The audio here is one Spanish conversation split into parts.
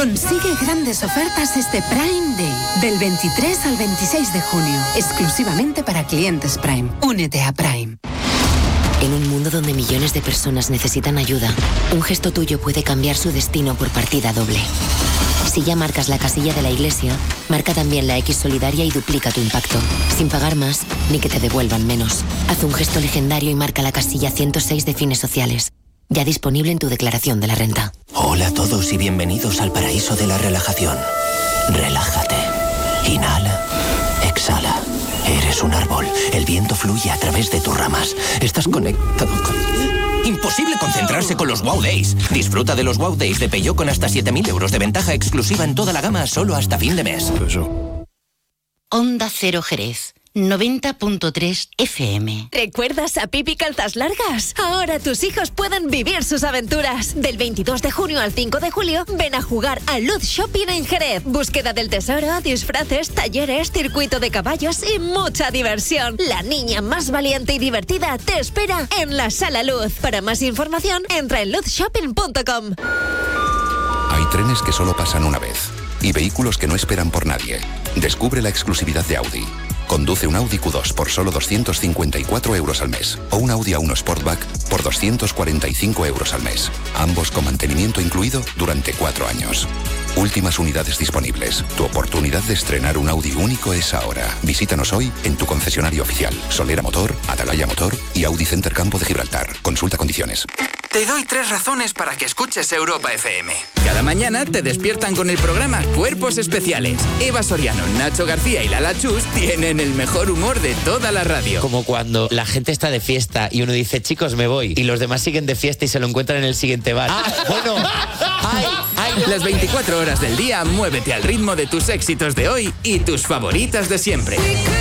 Consigue grandes ofertas este Prime Day, del 23 al 26 de junio, exclusivamente para clientes Prime. Únete a Prime. En un mundo donde millones de personas necesitan ayuda, un gesto tuyo puede cambiar su destino por partida doble. Si ya marcas la casilla de la iglesia, marca también la X solidaria y duplica tu impacto, sin pagar más ni que te devuelvan menos. Haz un gesto legendario y marca la casilla 106 de Fines Sociales. Ya disponible en tu declaración de la renta. Hola a todos y bienvenidos al paraíso de la relajación. Relájate. Inhala. Exhala. Eres un árbol. El viento fluye a través de tus ramas. Estás conectado con... Imposible concentrarse con los Wow Days. Disfruta de los Wow Days de Peugeot con hasta 7.000 euros de ventaja exclusiva en toda la gama solo hasta fin de mes. Onda Cero Jerez. 90.3 FM. ¿Recuerdas a Pipi Calzas Largas? Ahora tus hijos pueden vivir sus aventuras. Del 22 de junio al 5 de julio, ven a jugar a Luz Shopping en Jerez. Búsqueda del tesoro, disfraces, talleres, circuito de caballos y mucha diversión. La niña más valiente y divertida te espera en la Sala Luz. Para más información, entra en luzshopping.com. Hay trenes que solo pasan una vez y vehículos que no esperan por nadie. Descubre la exclusividad de Audi. Conduce un Audi Q2 por solo 254 euros al mes o un Audi A1 Sportback por 245 euros al mes. Ambos con mantenimiento incluido durante 4 años. Últimas unidades disponibles. Tu oportunidad de estrenar un Audi único es ahora. Visítanos hoy en tu concesionario oficial. Solera Motor, Atalaya Motor y Audi Center Campo de Gibraltar. Consulta condiciones. Te doy 3 razones para que escuches Europa FM. Cada mañana te despiertan con el programa Cuerpos Especiales. Eva Soriano, Nacho García y Lala Chus tienen el mejor humor de toda la radio. Como cuando la gente está de fiesta y uno dice, chicos, me voy, y los demás siguen de fiesta y se lo encuentran en el siguiente bar. Bueno, Las 24 horas del día, muévete al ritmo de tus éxitos de hoy y tus favoritas de siempre.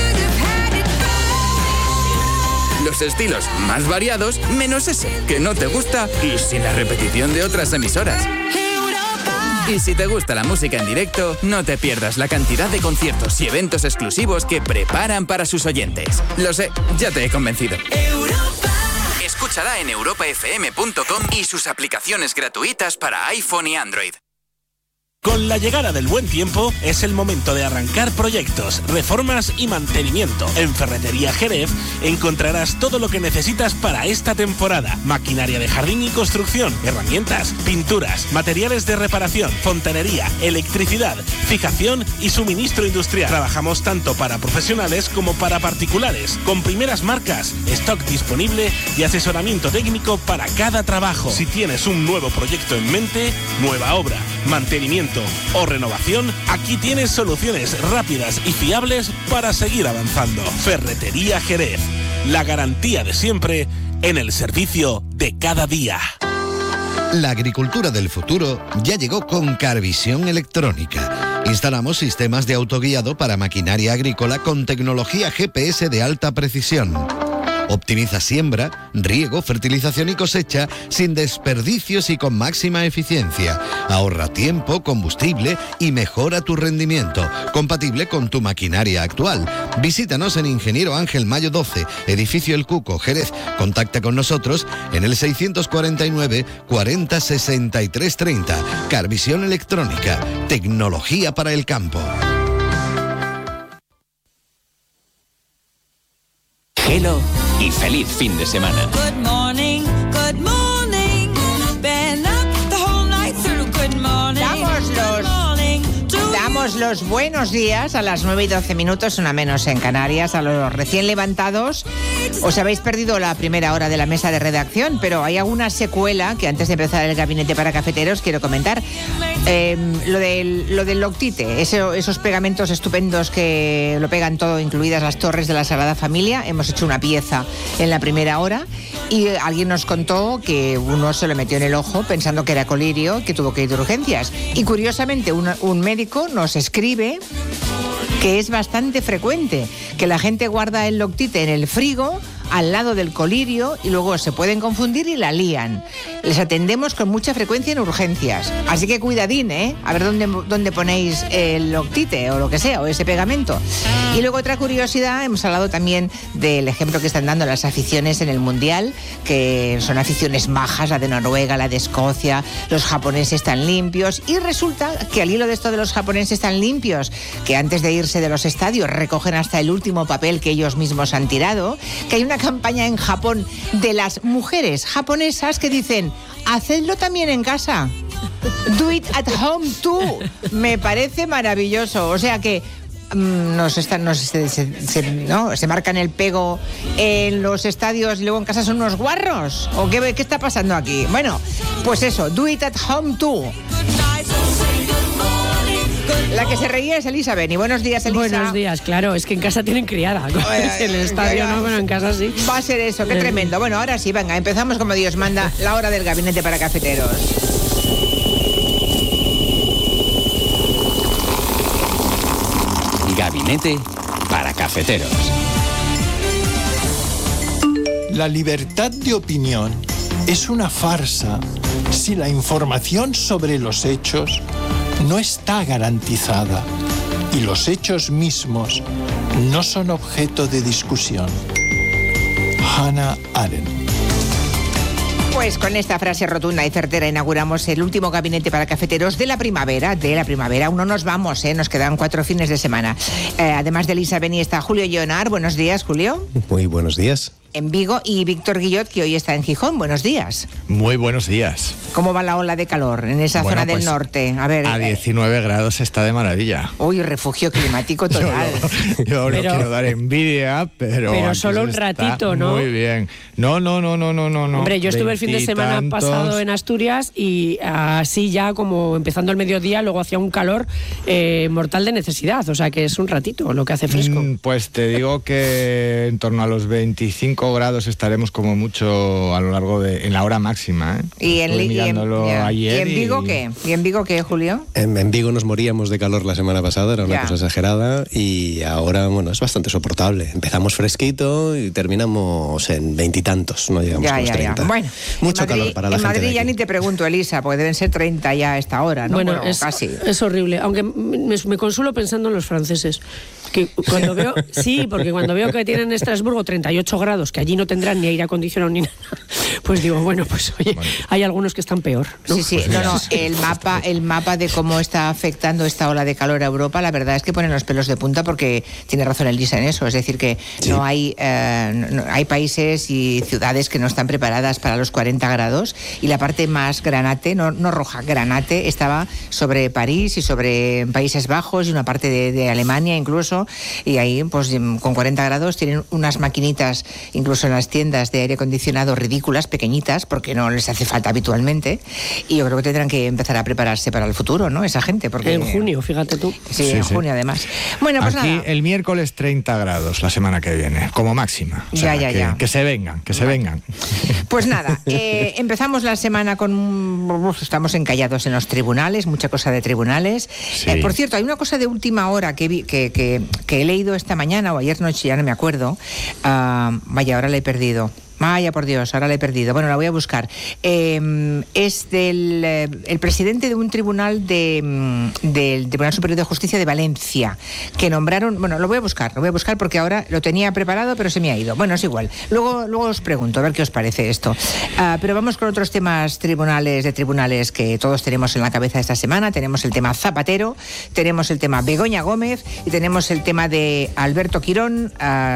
Los estilos más variados, menos ese que no te gusta y sin la repetición de otras emisoras. Y si te gusta la música en directo, no te pierdas la cantidad de conciertos y eventos exclusivos que preparan para sus oyentes. Lo sé, ya te he convencido. Escúchala en europafm.com y sus aplicaciones gratuitas para iPhone y Android. Con la llegada del buen tiempo, es el momento de arrancar proyectos, reformas y mantenimiento. En Ferretería Jerez encontrarás todo lo que necesitas para esta temporada. Maquinaria de jardín y construcción, herramientas, pinturas, materiales de reparación, fontanería, electricidad, fijación y suministro industrial. Trabajamos tanto para profesionales como para particulares, con primeras marcas, stock disponible y asesoramiento técnico para cada trabajo. Si tienes un nuevo proyecto en mente, nueva obra, mantenimiento o renovación, aquí tienes soluciones rápidas y fiables para seguir avanzando. Ferretería Jerez, la garantía de siempre en el servicio de cada día. La agricultura del futuro ya llegó con Carvisión Electrónica. Instalamos sistemas de autoguiado para maquinaria agrícola con tecnología GPS de alta precisión. Optimiza siembra, riego, fertilización y cosecha sin desperdicios y con máxima eficiencia. Ahorra tiempo, combustible y mejora tu rendimiento, compatible con tu maquinaria actual. Visítanos en Ingeniero Ángel Mayo 12, Edificio El Cuco, Jerez. Contacta con nosotros en el 649 40 63 30. Carvisión Electrónica, tecnología para el campo. Hello y feliz fin de semana. Good morning, been up the whole night through. Good morning, Damos los buenos días a las 9 y 12 minutos, una menos en Canarias, a los recién levantados. Os habéis perdido la primera hora de la mesa de redacción, pero hay alguna secuela que antes de empezar el gabinete para cafeteros quiero comentar. Lo del Loctite, esos pegamentos estupendos que lo pegan todo, incluidas las torres de la Sagrada Familia. Hemos hecho una pieza en la primera hora y alguien nos contó que uno se lo metió en el ojo pensando que era colirio, que tuvo que ir de urgencias. Y curiosamente un médico nos escribe que es bastante frecuente que la gente guarda el Loctite en el frigo al lado del colirio y luego se pueden confundir y la lían. Les atendemos con mucha frecuencia en urgencias. Así que cuidadín, ¿eh? A ver dónde ponéis el Octite o lo que sea, o ese pegamento. Y luego otra curiosidad, hemos hablado también del ejemplo que están dando las aficiones en el Mundial, que son aficiones majas, la de Noruega, la de Escocia, los japoneses tan limpios. Y resulta que al hilo de esto de los japoneses tan limpios, que antes de irse de los estadios recogen hasta el último papel que ellos mismos han tirado, que hay una campaña en Japón de las mujeres japonesas que dicen: hacedlo también en casa. Do it at home too. Me parece maravilloso. O sea que se marcan el pego en los estadios y luego en casa son unos guarros. ¿O qué está pasando aquí? Bueno, pues eso, do it at home too. La que se reía es Elisa Beni. Buenos días, Elisa. Buenos días, claro, es que en casa tienen criada. En el estadio no, pero en casa sí. Va a ser eso, qué tremendo. Bueno, ahora sí, venga, empezamos como Dios manda, la hora del gabinete para cafeteros. Gabinete para cafeteros. La libertad de opinión es una farsa si la información sobre los hechos no está garantizada y los hechos mismos no son objeto de discusión. Hannah Arendt. Pues con esta frase rotunda y certera inauguramos el último gabinete para cafeteros de la primavera. Aún no nos vamos, nos quedan 4 fines de semana. Además de Elisa Beni está Julio Llonar. Buenos días, Julio. Muy buenos días. En Vigo, y Víctor Guillot, que hoy está en Gijón. Buenos días. Muy buenos días. ¿Cómo va la ola de calor en esa zona del norte? A ver, a 19 grados está de maravilla. Uy, refugio climático total. Yo no quiero dar envidia, pero solo un ratito, ¿no? Muy bien. No. Hombre, yo estuve el fin de semana pasado en Asturias y así ya como empezando el mediodía, luego hacía un calor mortal de necesidad. O sea que es un ratito lo que hace fresco. Pues te digo que en torno a los 25 grados estaremos como mucho a lo largo en la hora máxima. ¿Y en Vigo qué? ¿Y en Vigo qué, Julio? En Vigo nos moríamos de calor la semana pasada, era una cosa exagerada, y ahora, bueno, es bastante soportable. Empezamos fresquito y terminamos en 20 y tantos, no llegamos a los 30. Bueno, mucho calor para la gente. En Madrid ya ni te pregunto, Elisa, porque deben ser 30 ya a esta hora, ¿no? Bueno, casi. Es horrible, aunque me consuelo pensando en los franceses. Que cuando veo, porque cuando veo que tienen en Estrasburgo 38 grados, que allí no tendrán ni aire acondicionado ni nada, pues digo, bueno, pues oye, hay algunos que están peor, ¿no? Sí, el mapa de cómo está afectando esta ola de calor a Europa, la verdad es que ponen los pelos de punta, porque tiene razón Elisa en eso, es decir que no hay países y ciudades que no están preparadas para los 40 grados, y la parte más granate, no roja, granate, estaba sobre París y sobre Países Bajos y una parte de Alemania incluso, y ahí pues con 40 grados tienen unas maquinitas incluso en las tiendas de aire acondicionado ridículas, pequeñitas, porque no les hace falta habitualmente, y yo creo que tendrán que empezar a prepararse para el futuro, ¿no? Esa gente, porque... En junio, fíjate tú. Sí, en junio además. Bueno, pues aquí nada. El miércoles 30 grados la semana que viene, como máxima. O sea, ya. Que se vengan, vengan. Pues nada, empezamos la semana con... estamos encallados en los tribunales, mucha cosa de tribunales. Sí. Por cierto, hay una cosa de última hora que he leído esta mañana o ayer noche, ya no me acuerdo. Vaya, ahora la he perdido. Vaya, por Dios, ahora la he perdido. Bueno, la voy a buscar. Es el presidente de un tribunal del Tribunal Superior de Justicia de Valencia, que nombraron... Bueno, lo voy a buscar porque ahora lo tenía preparado, pero se me ha ido. Bueno, es igual. Luego os pregunto, a ver qué os parece esto. Pero vamos con otros temas tribunales que todos tenemos en la cabeza esta semana. Tenemos el tema Zapatero, tenemos el tema Begoña Gómez y tenemos el tema de Alberto Quirón,